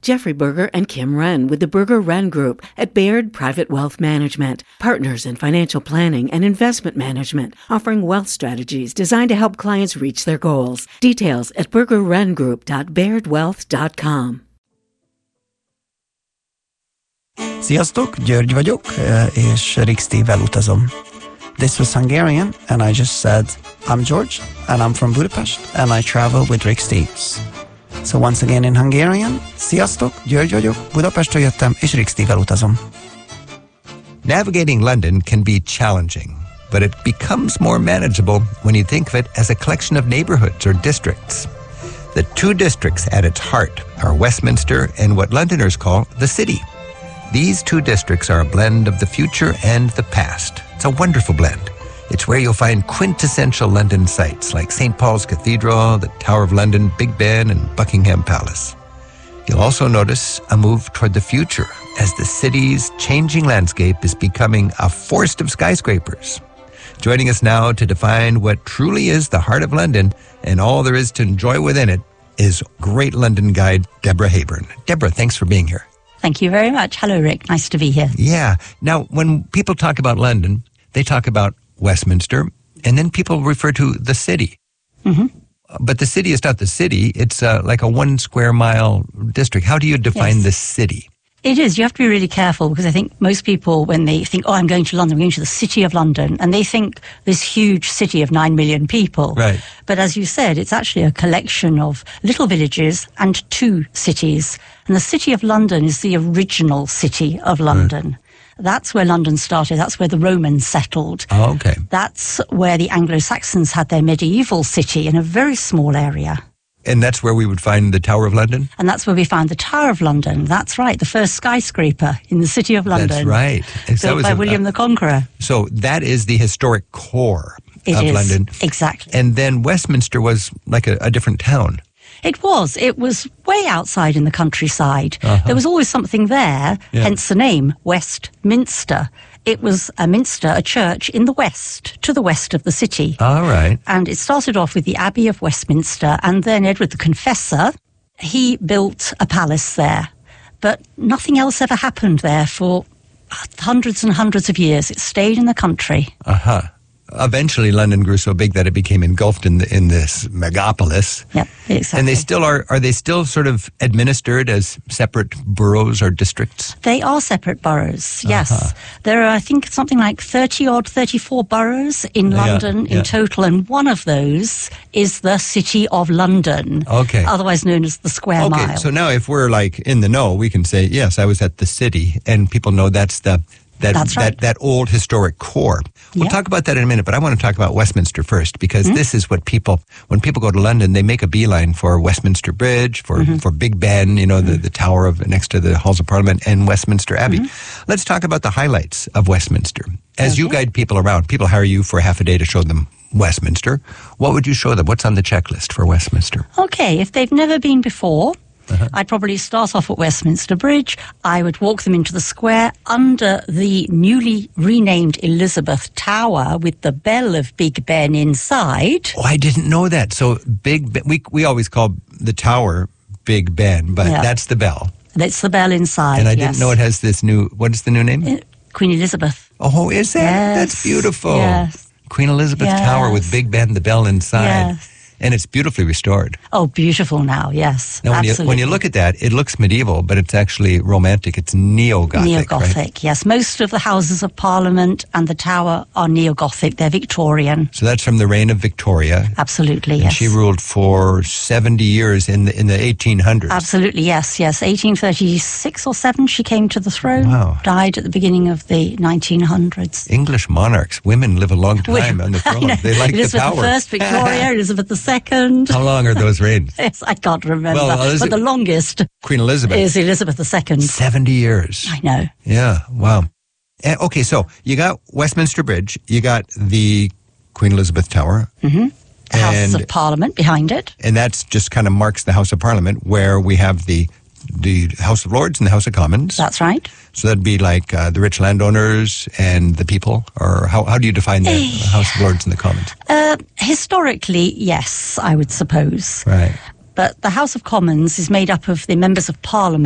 Jeffrey Berger and Kim Wren with the Berger Wren Group at Baird Private Wealth Management, partners in financial planning and investment management, offering wealth strategies designed to help clients reach their goals. Details at bergerwrengroup.bairdwealth.com. Sziasztok, György vagyok, és Rick-Steve-vel utazom. This was Hungarian, and I just said, I'm George, and I'm from Budapest, and I travel with Rick Steves. So once again in Hungarian, sziasztok, György vagyok, Budapestről jöttem, és Rick-Steve-vel utazom. Navigating London can be challenging, but it becomes more manageable when you think of it as a collection of neighborhoods or districts. The two districts at its heart are Westminster and what Londoners call the City. These two districts are a blend of the future and the past. It's a wonderful blend. It's where you'll find quintessential London sites like St. Paul's Cathedral, the Tower of London, Big Ben, and Buckingham Palace. You'll also notice a move toward the future as the city's changing landscape is becoming a forest of skyscrapers. Joining us now to define what truly is the heart of London and all there is to enjoy within it is great London guide Deborah Hayburn. Deborah, thanks for being here. Thank you very much. Hello, Rick. Nice to be here. Yeah. Now, when people talk about London, they talk about Westminster, and then people refer to the city. Mm-hmm. But the city is not the city. It's like a 1 square mile district. How do you define the city? It is. You have to be really careful because I think most people, when they think, oh, I'm going to London, I'm going to the City of London, and they think this huge city of 9 million people. Right. But as you said, it's actually a collection of little villages and 2 cities. And the City of London is the original city of London. Right. That's where London started. That's where the Romans settled. Oh, okay. That's where the Anglo-Saxons had their medieval city in a very small area. And that's where we would find the Tower of London? And that's where we found the Tower of London. That's right, the first skyscraper in the City of London. That's right. Built by William the Conqueror. So that is the historic core of London. Exactly. And then Westminster was like a different town. It was way outside in the countryside. Uh-huh. There was always something there, hence the name, Westminster. It was a minster, a church in the west, to the west of the city. All right. And it started off with the Abbey of Westminster, and then Edward the Confessor, he built a palace there. But nothing else ever happened there for hundreds and hundreds of years. It stayed in the country. Uh-huh. Eventually, London grew so big that it became engulfed in this megapolis. Yeah, exactly. And they still are they still sort of administered as separate boroughs or districts? They are separate boroughs, yes. Uh-huh. There are, I think, something like 34 boroughs in London in total, and one of those is the City of London, otherwise known as the Square Mile. Okay, so now if we're like in the know, we can say, yes, I was at the city, and people know that's that old historic core. We'll talk about that in a minute, but I want to talk about Westminster first, because this is what when people go to London, they make a beeline for Westminster Bridge, for Big Ben, the tower next to the Halls of Parliament, and Westminster Abbey. Let's talk about the highlights of Westminster. As you guide people around, people hire you for half a day to show them Westminster. What would you show them? What's on the checklist for Westminster? Okay, if they've never been before, I'd probably start off at Westminster Bridge. I would walk them into the square under the newly renamed Elizabeth Tower with the bell of Big Ben inside. Oh, I didn't know that. So Big Ben, we always call the tower Big Ben, but that's the bell. That's the bell inside, And I didn't know it has this what is the new name? Queen Elizabeth. Oh, is that? Yes. That's beautiful. Yes. Queen Elizabeth Tower with Big Ben, the bell inside. Yes. And it's beautifully restored. Oh, beautiful now, yes. Now, absolutely. when you look at that, it looks medieval, but it's actually romantic. It's neo-Gothic, Neo-Gothic, right? Yes. Most of the Houses of Parliament and the Tower are neo-Gothic. They're Victorian. So that's from the reign of Victoria. Absolutely, and yes. She ruled for 70 years in the 1800s. Absolutely, yes. 1836 or 7, she came to the throne. Wow. Died at the beginning of the 1900s. English monarchs, women live a long time on the throne. They like Elizabeth the power. Elizabeth I, Victoria, Elizabeth II. How long are those reigns? Yes, I can't remember. Well, but the longest Queen Elizabeth is Elizabeth II. 70 years. I know. Yeah, wow. Okay, so you got Westminster Bridge, you got the Queen Elizabeth Tower. The Houses of Parliament behind it. And that's just kind of marks the House of Parliament, where we have the House of Lords and the House of Commons. That's right. So that'd be like the rich landowners and the people, or how do you define the House of Lords and the Commons? Historically, yes, I would suppose. Right. But the House of Commons is made up of the members of Parliament